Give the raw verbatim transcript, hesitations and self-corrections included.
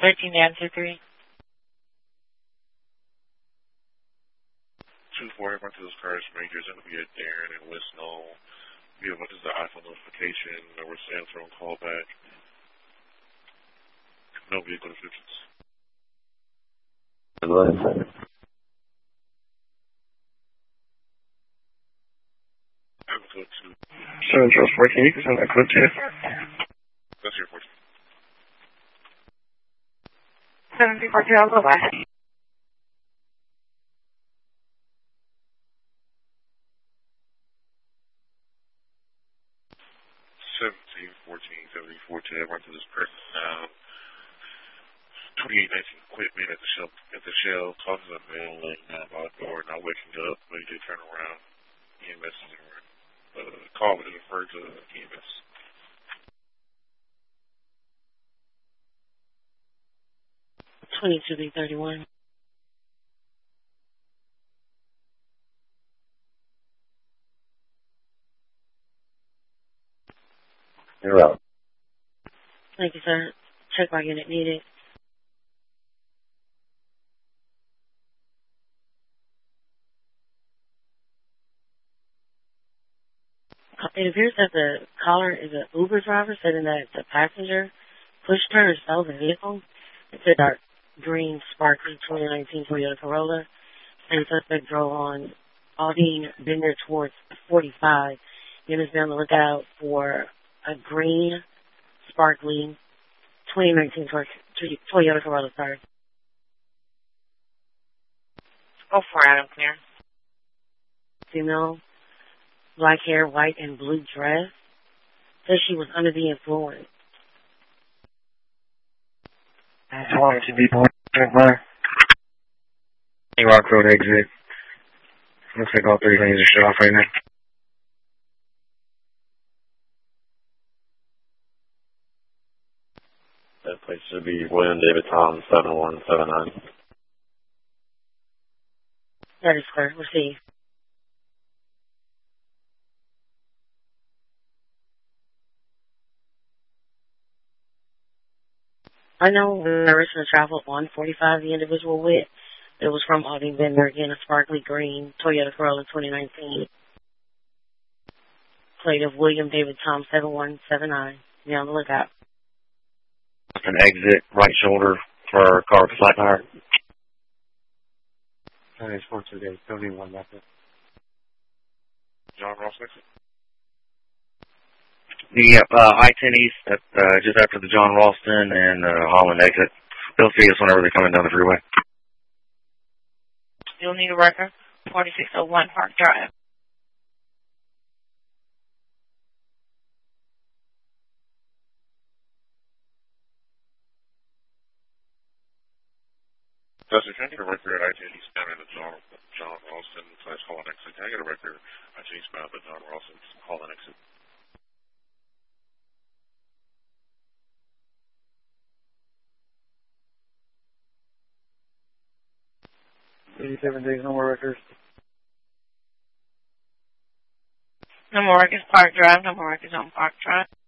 thirteen down two three. two four, everyone to those cars, majors, and be a Darren and West Knoll. Be able to the iPhone notification, or we're saying for a call back. No vehicle descriptions. I will go to seven Charles fourteen, you can send that code to. That's your fourteen. seven three four two, I'll go back. seventeen fourteen seventy-four ten, everyone to this person now. twenty-eight nineteen equipment at the shell, at the shell, talking to the man laying down by the door, not waking up, but he did turn around. E M S is uh, call was referred to E M S. twenty-two B thirty-one. You're out. Thank you, sir. Check my unit needed. It appears that the caller is an Uber driver, saying that the passenger pushed her or stole the vehicle. It's a dark green, sparkly twenty nineteen Toyota Corolla, and the suspect drove on Aldine Bender towards forty-five. You must be on the lookout for a green, sparkly twenty nineteen Toyota Corolla, sorry. Go for it, I'm clear. Female, black hair, white and blue dress. Says she was under the influence. I just wanted to be born. Drink my Rock Road exit. Looks like all three lanes are shut off right now. That place should be William David Tom, seven one seven nine. That is correct. Receive. I know the person to travel on forty-five, the individual with. It was from Aldine Bender, again, a sparkly green Toyota Corolla twenty nineteen. Plate of William David Tom, seven one seven nine. Be on the lookout. An exit, right shoulder for a car with flat tire. That is four two eight, seventy-one method. John Ross exit. Yep, uh, I ten East, at, uh, just after the John Ralston and uh, Holland exit. They'll see us whenever they're coming down the freeway. You'll need a record. forty-six oh one Park Drive. Does it get a record at I ten eastbound at the John, John Ralston slash Holland exit? Can I get a record I ten eastbound at the John Ralston Holland exit? eighty-seven days, no more records. No more records, Park Drive. No more records on Park Drive.